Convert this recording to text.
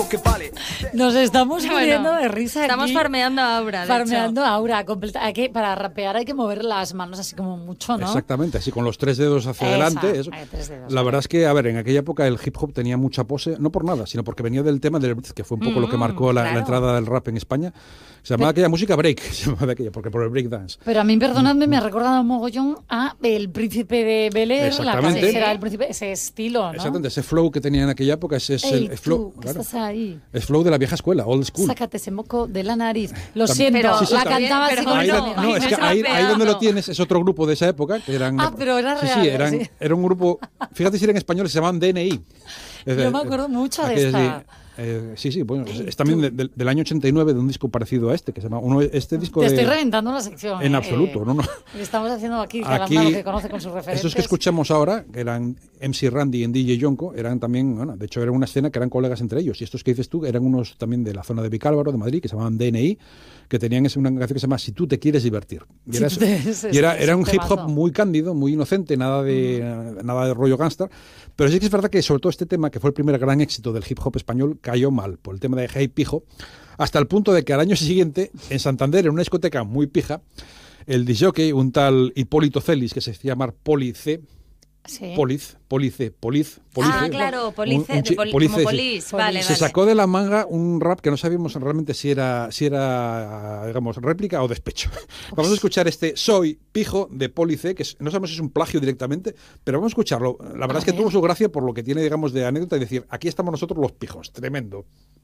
que vale. Nos estamos muriendo de risa Estamos aquí. farmeando a Aura, de Farmeando hecho. a Aura. Para rapear hay que mover las manos así como mucho, ¿no? Exactamente, así con los 3 dedos hacia adelante. Eso. 3 dedos. La verdad es que, a ver, en aquella época el hip hop tenía mucha pose, no por nada, sino porque venía del tema del break, que fue un poco lo que marcó la entrada del rap en España. Se llamaba aquella música break, se llamaba de aquella, porque por el break dance. Pero a mí, perdonadme, me ha recordado un mogollón a El Príncipe de Bel-Air, la Exactamente. cabecera del príncipe, ese estilo, ¿no? Exactamente, ese flow que tenía en aquella época, ese es Ey, el flow. tú, que estás ahí. Es flow de la vieja escuela, old school. Sácate ese moco de la nariz. Lo También. siento, Pero- Sí, la también, cantaba así pero con Ahí, el no, es que ahí donde lo tienes es otro grupo de esa época que eran. pero era real. Sí, era un grupo. Fíjate si eran españoles, se llamaban DNI. Yo me acuerdo mucho de esta. Sí, bueno, es también del año 89, de un disco parecido a este, que se llama. Este disco Te de. estoy reventando la sección. En absoluto, no. Le estamos haciendo aquí Aquí, lo que conoce con sus referentes. estos que escuchamos ahora, que eran MC Randy y DJ Yonko, eran también, bueno, de hecho era una escena que eran colegas entre ellos. Y estos que dices tú eran unos también de la zona de Vicálvaro, de Madrid, que se llamaban DNI, que tenían una canción que se llama Si tú te quieres divertir. Y era un hip hop muy cándido, muy inocente, nada de rollo gángster. Pero sí que es verdad que sobre todo este tema, que fue el primer gran éxito del hip hop español, cayó mal por el tema de Hey Pijo, hasta el punto de que al año siguiente, en Santander, en una discoteca muy pija, el disjockey, un tal Hipólito Celis, que se hacía llamar Poli C, Sí. Police. Claro, Police, como Police, vale, se sacó de la manga un rap que no sabíamos realmente si era digamos, réplica o despecho. Vamos a escuchar este Soy Pijo de Police, que no sabemos si es un plagio directamente, pero vamos a escucharlo. La verdad es que tuvo su gracia por lo que tiene, digamos, de anécdota y decir, aquí estamos nosotros los pijos, tremendo.